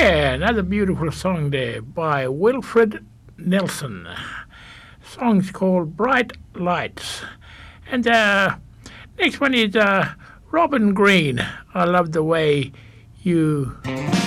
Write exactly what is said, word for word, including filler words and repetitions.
Yeah, another beautiful song there by Wilfred Nelson. The song's called Bright Lights. And uh, next one is uh, Robin Green. I love the way you